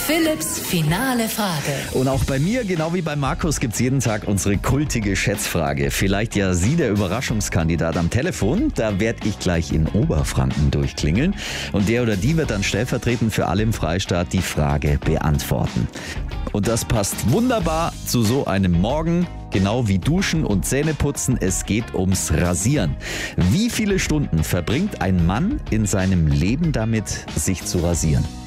Philipps finale Frage. Und auch bei mir, genau wie bei Markus, gibt's jeden Tag unsere kultige Schätzfrage. Vielleicht ja Sie der Überraschungskandidat am Telefon. Da werde ich gleich in Oberfranken durchklingeln. Und der oder die wird dann stellvertretend für alle im Freistaat die Frage beantworten. Und das passt wunderbar zu so einem Morgen, genau wie Duschen und Zähneputzen. Es geht ums Rasieren. Wie viele Stunden verbringt ein Mann in seinem Leben damit, sich zu rasieren?